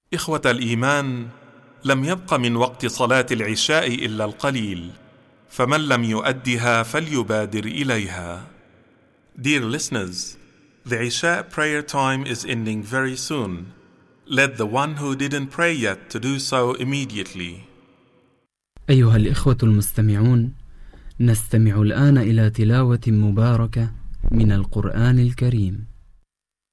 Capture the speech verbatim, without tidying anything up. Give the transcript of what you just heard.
إخوة الإيمان، لم يبق من وقت صلاة العشاء إلا القليل، فمن لم يؤدها فليبادر إليها. Dear listeners, the Isha prayer time is ending very soon. Let the one who didn't pray yet to do so immediately. أيها الإخوة المستمعون، نستمع الآن إلى تلاوة مباركة من القرآن الكريم.